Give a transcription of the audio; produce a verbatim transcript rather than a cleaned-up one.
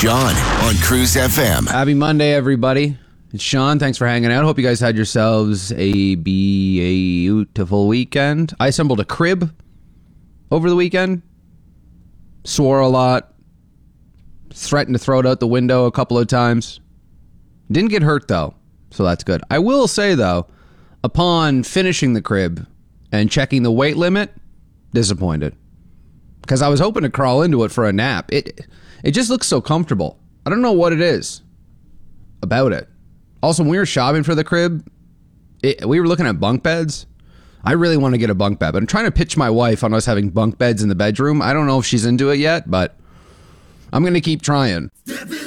Sean on Cruise F M. Happy Monday, everybody. It's Sean. Thanks for hanging out. Hope you guys had yourselves a beautiful weekend. I assembled a crib over the weekend. Swore a lot. Threatened to throw it out the window a couple of times. Didn't get hurt, though, so that's good. I will say, though, upon finishing the crib and checking the weight limit, disappointed. Because I was hoping to crawl into it for a nap. It it just looks so comfortable. I don't know what it is about it. Also, when we were shopping for the crib, it, we were looking at bunk beds. I really want to get a bunk bed, but I'm trying to pitch my wife on us having bunk beds in the bedroom. I don't know if she's into it yet, but I'm going to keep trying.